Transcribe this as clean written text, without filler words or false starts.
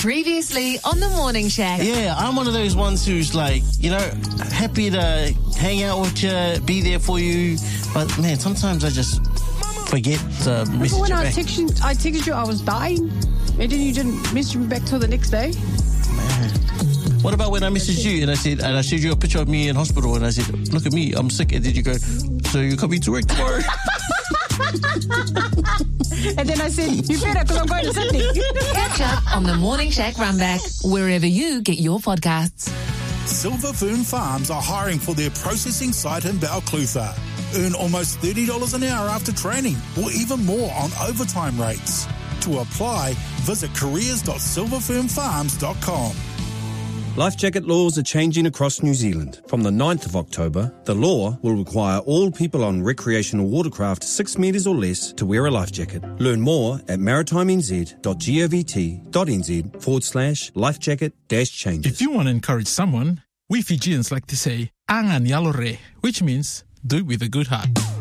Previously on The Morning Shack. Yeah, I'm one of those ones who's like, happy to hang out with you, be there for you. But, man, sometimes I just forget to message you when back. I texted you I was dying, and then you didn't message me back till the next day. Man. What about when I messaged you and I showed you a picture of me in hospital and I said, look at me, I'm sick. And then you go, so you're coming to work tomorrow? And then I said, you better, because I'm going to Sydney. Catch up on The Morning Shack Runback, wherever you get your podcasts. Silver Fern Farms are hiring for their processing site in Balclutha. Earn almost $30 an hour after training, or even more on overtime rates. To apply, visit careers.silverfernfarms.com. Life jacket laws are changing across New Zealand. From the 9th of October, the law will require all people on recreational watercraft 6 metres or less to wear a life jacket. Learn more at maritimenz.govt.nz/lifejacket-changes. If you want to encourage someone, we Fijians like to say, "Angan yalore," which means do it with a good heart.